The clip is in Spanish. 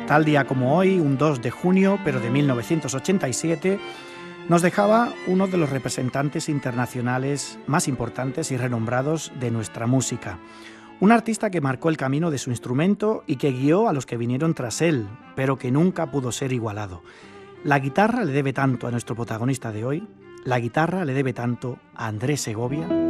Tal día como hoy, un 2 de junio, pero de 1987, nos dejaba uno de los representantes internacionales más importantes y renombrados de nuestra música. Un artista que marcó el camino de su instrumento y que guió a los que vinieron tras él, pero que nunca pudo ser igualado. La guitarra le debe tanto a nuestro protagonista de hoy, la guitarra le debe tanto a Andrés Segovia.